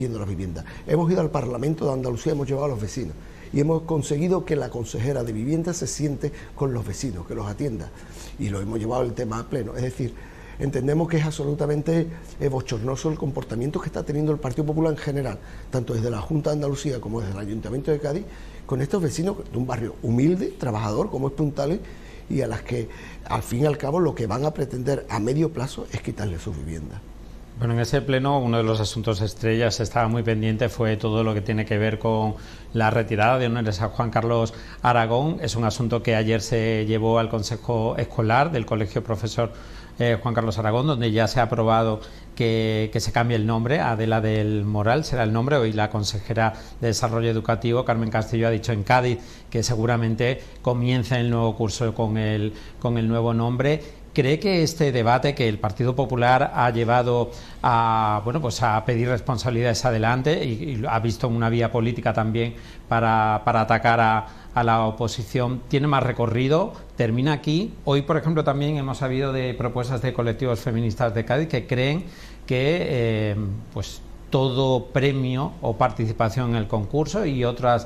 las viviendas. Hemos ido al Parlamento de Andalucía, hemos llevado a los vecinos y hemos conseguido que la consejera de Vivienda se siente con los vecinos, que los atienda, y lo hemos llevado el tema a pleno. Es decir, entendemos que es absolutamente bochornoso el comportamiento que está teniendo el Partido Popular en general, tanto desde la Junta de Andalucía como desde el Ayuntamiento de Cádiz, con estos vecinos de un barrio humilde, trabajador como es Puntales, y a las que al fin y al cabo lo que van a pretender a medio plazo es quitarle sus viviendas. Bueno, en ese pleno uno de los asuntos estrellas estaba muy pendiente, fue todo lo que tiene que ver con la retirada de honores a Juan Carlos Aragón. Es un asunto que ayer se llevó al Consejo Escolar del Colegio Profesor Juan Carlos Aragón, donde ya se ha aprobado que se cambie el nombre. Adela del Moral será el nombre. Hoy la consejera de Desarrollo Educativo, Carmen Castillo, ha dicho en Cádiz que seguramente comienza el nuevo curso con el nuevo nombre. ¿Cree que este debate que el Partido Popular ha llevado a, bueno, pues a pedir responsabilidades adelante y ha visto una vía política también para atacar a la oposición, tiene más recorrido? ¿Termina aquí? Hoy, por ejemplo, también hemos sabido de propuestas de colectivos feministas de Cádiz que creen que pues todo premio o participación en el concurso y otras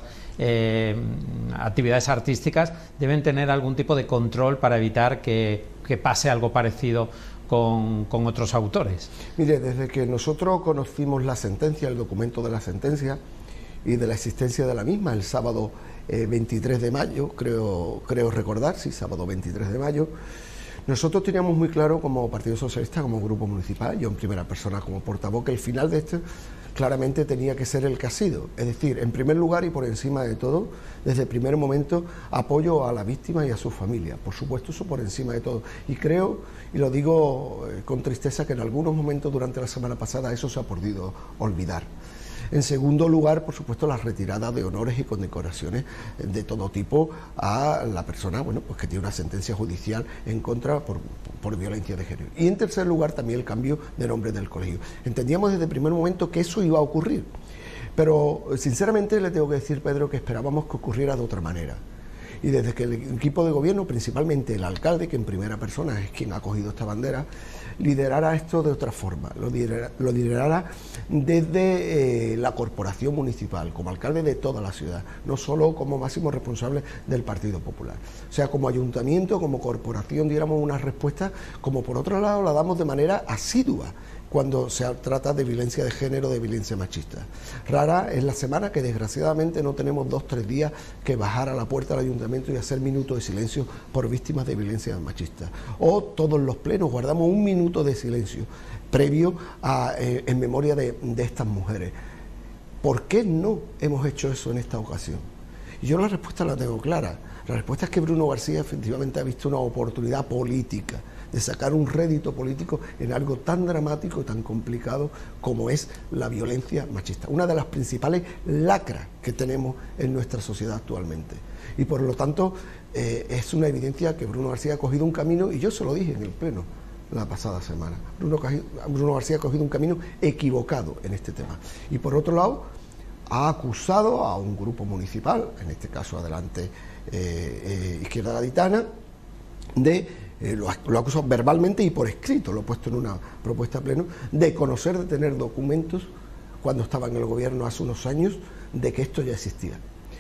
actividades artísticas deben tener algún tipo de control para evitar que pase algo parecido con otros autores. Mire, desde que nosotros conocimos la sentencia, el documento de la sentencia y de la existencia de la misma, el sábado 23 de mayo, creo recordar, sí, sábado 23 de mayo, nosotros teníamos muy claro como Partido Socialista, como grupo municipal, yo en primera persona como portavoz, que el final de esto claramente tenía que ser el que ha sido. Es decir, en primer lugar y por encima de todo, desde el primer momento, apoyo a la víctima y a su familia. Por supuesto, eso por encima de todo. Y creo, y lo digo con tristeza, que en algunos momentos durante la semana pasada eso se ha podido olvidar. En segundo lugar, por supuesto, la retirada de honores y condecoraciones de todo tipo a la persona, bueno, pues que tiene una sentencia judicial en contra por violencia de género. Y en tercer lugar, también el cambio de nombre del colegio. Entendíamos desde el primer momento que eso iba a ocurrir, pero sinceramente le tengo que decir, Pedro, que esperábamos que ocurriera de otra manera. Y desde que el equipo de gobierno, principalmente el alcalde, que en primera persona es quien ha cogido esta bandera, liderara esto de otra forma, lo liderara desde la corporación municipal, como alcalde de toda la ciudad, no solo como máximo responsable del Partido Popular. O sea, como ayuntamiento, como corporación, diéramos una respuesta, como por otro lado la damos de manera asidua cuando se trata de violencia de género, de violencia machista. Rara es la semana que desgraciadamente no tenemos 2 o 3 días que bajar a la puerta del ayuntamiento y hacer minutos de silencio por víctimas de violencia machista. O todos los plenos guardamos un minuto de silencio previo en memoria de estas mujeres. ¿Por qué no hemos hecho eso en esta ocasión? Y yo la respuesta la tengo clara. La respuesta es que Bruno García efectivamente ha visto una oportunidad política de sacar un rédito político en algo tan dramático y tan complicado como es la violencia machista, una de las principales lacras que tenemos en nuestra sociedad actualmente. Y por lo tanto es una evidencia que Bruno García ha cogido un camino, y yo se lo dije en el pleno la pasada semana, Bruno García ha cogido un camino equivocado en este tema. Y por otro lado, ha acusado a un grupo municipal, en este caso Adelante Izquierda Gaditana, lo ha acusado verbalmente y por escrito, lo he puesto en una propuesta a pleno, de conocer, de tener documentos cuando estaba en el gobierno hace unos años de que esto ya existía.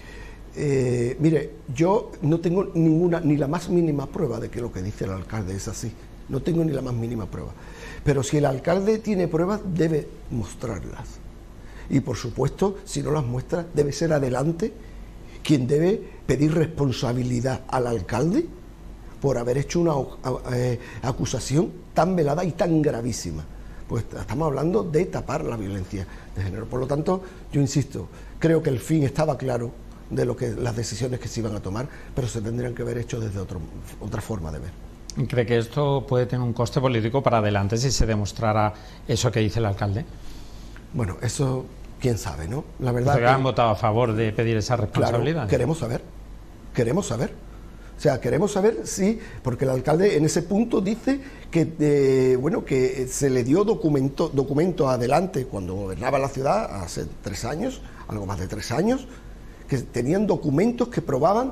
Mire, yo no tengo ni la más mínima prueba de que lo que dice el alcalde es así, no tengo ni la más mínima prueba, pero si el alcalde tiene pruebas debe mostrarlas, y por supuesto si no las muestra debe ser Adelante quien debe pedir responsabilidad al alcalde por haber hecho una acusación tan velada y tan gravísima. Pues estamos hablando de tapar la violencia de género. Por lo tanto, yo insisto, creo que el fin estaba claro de las decisiones que se iban a tomar, pero se tendrían que haber hecho desde otra forma de ver. ¿Cree que esto puede tener un coste político para adelante si se demostrara eso que dice el alcalde? Bueno, eso quién sabe, ¿no? La verdad que han votado a favor de pedir esa responsabilidad. Claro, queremos saber. O sea, queremos saber si, porque el alcalde en ese punto dice que que se le dio documento Adelante cuando gobernaba la ciudad hace 3 años, algo más de 3 años, que tenían documentos que probaban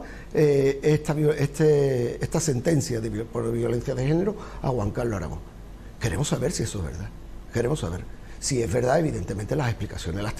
esta sentencia por violencia de género a Juan Carlos Aragón. Queremos saber si eso es verdad. Queremos saber. Si es verdad, evidentemente las explicaciones las